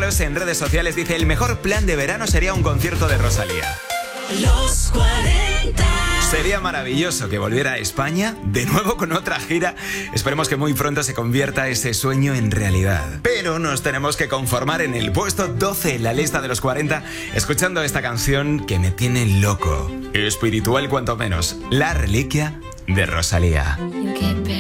Carlos en redes sociales dice: el mejor plan de verano sería un concierto de Rosalía. Los 40. Sería maravilloso que volviera a España, de nuevo con otra gira. Esperemos que muy pronto se convierta ese sueño en realidad. Pero nos tenemos que conformar en el puesto 12 en la lista de los 40, escuchando esta canción que me tiene loco. Espiritual cuanto menos, La Reliquia de Rosalía.